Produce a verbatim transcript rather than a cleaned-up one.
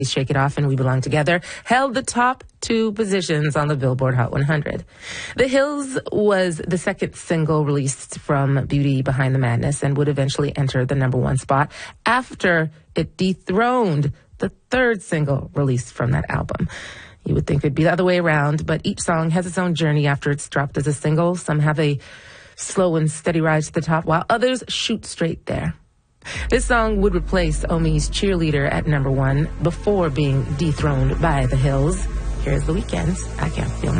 Shake It Off and We Belong Together held the top two positions on the Billboard Hot one hundred. The Hills was the second single released from Beauty Behind the Madness and would eventually enter the number one spot after it dethroned the third single released from that album. You would think it'd be the other way around, but each song has its own journey after it's dropped as a single. Some have a slow and steady rise to the top, while others shoot straight there. This song would replace Omi's Cheerleader at number one before being dethroned by The Hills. Here's The Weeknd's I Can't Feel My